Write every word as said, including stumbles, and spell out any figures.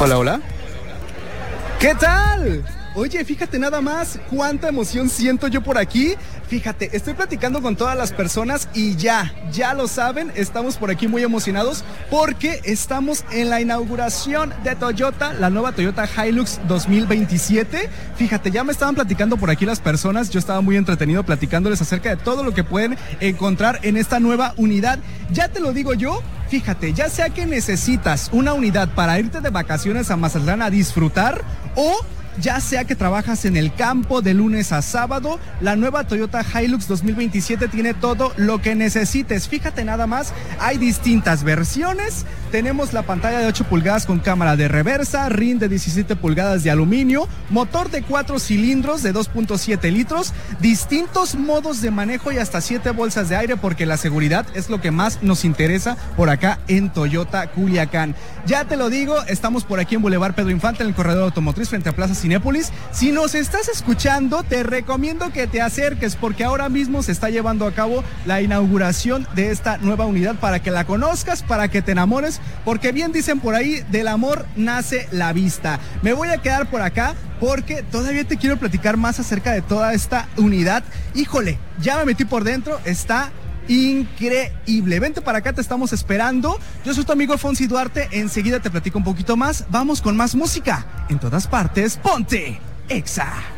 Hola, hola. ¿Qué tal? Oye, fíjate nada más cuánta emoción siento yo por aquí. Fíjate, estoy platicando con todas las personas y ya, ya lo saben, estamos por aquí muy emocionados porque estamos en la inauguración de Toyota, la nueva Toyota Hilux dos mil veintisiete. Fíjate, ya me estaban platicando por aquí las personas, yo estaba muy entretenido platicándoles acerca de todo lo que pueden encontrar en esta nueva unidad. Ya te lo digo yo. Fíjate, ya sea que necesitas una unidad para irte de vacaciones a Mazatlán a disfrutar o ya sea que trabajas en el campo de lunes a sábado, la nueva Toyota Hilux dos mil veintisiete tiene todo lo que necesites. Fíjate nada más, hay distintas versiones. Tenemos la pantalla de ocho pulgadas con cámara de reversa, rin de diecisiete pulgadas de aluminio, motor de cuatro cilindros de dos punto siete litros, distintos modos de manejo y hasta siete bolsas de aire porque la seguridad es lo que más nos interesa por acá en Toyota Culiacán. Ya te lo digo, estamos por aquí en Boulevard Pedro Infante, en el corredor automotriz frente a Plaza Cinépolis. Si nos estás escuchando, te recomiendo que te acerques porque ahora mismo se está llevando a cabo la inauguración de esta nueva unidad para que la conozcas, para que te enamores, porque bien dicen por ahí, del amor nace la vista. Me voy a quedar por acá porque todavía te quiero platicar más acerca de toda esta unidad. Híjole, ya me metí por dentro, está increíble. Vente para acá, te estamos esperando. Yo soy tu amigo Fonsi Duarte, enseguida te platico un poquito más. Vamos con más música. En todas partes, ponte Exa.